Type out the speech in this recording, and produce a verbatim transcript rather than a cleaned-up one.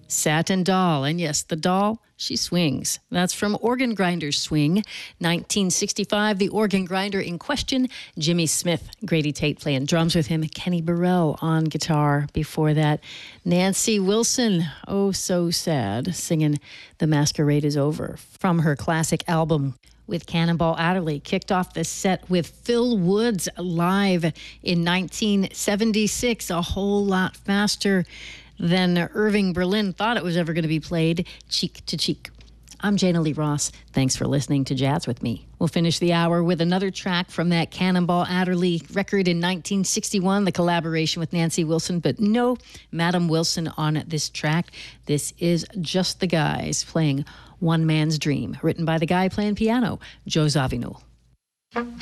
Satin Doll. And yes, the doll, she swings. That's from Organ Grinder's Swing. nineteen sixty-five, the organ grinder in question, Jimmy Smith. Grady Tate playing drums with him. Kenny Burrell on guitar. Before that, Nancy Wilson, oh so sad, singing The Masquerade is Over from her classic album with Cannonball Adderley. Kicked off the set with Phil Woods live in nineteen seventy-six, a whole lot faster than Irving Berlin thought it was ever going to be played, Cheek to Cheek. I'm Jana Lee Ross. Thanks for listening to Jazz with me. We'll finish the hour with another track from that Cannonball Adderley record in nineteen sixty-one, the collaboration with Nancy Wilson, but no Madam Wilson on this track. This is Just the Guys playing One Man's Dream, written by the guy playing piano, Joe Zawinul.